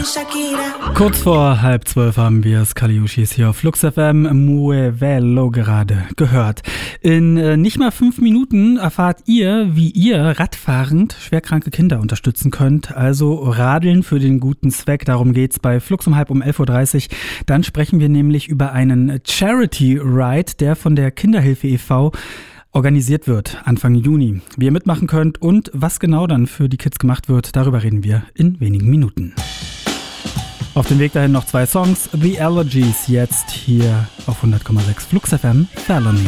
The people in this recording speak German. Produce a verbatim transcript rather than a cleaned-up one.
Kurz vor halb zwölf haben wir es, Kaliushis hier auf Flux F M, Muevelo gerade gehört. In äh, nicht mal fünf Minuten erfahrt ihr, wie ihr radfahrend schwerkranke Kinder unterstützen könnt. Also Radeln für den guten Zweck, darum geht's bei Flux um halb um elf Uhr dreißig. Dann sprechen wir nämlich über einen Charity Ride, der von der Kinderhilfe e V organisiert wird Anfang Juni. Wie ihr mitmachen könnt und was genau dann für die Kids gemacht wird, darüber reden wir in wenigen Minuten. Auf dem Weg dahin noch zwei Songs. The Allergies jetzt hier auf hundert Komma sechs Flux F M, Felony.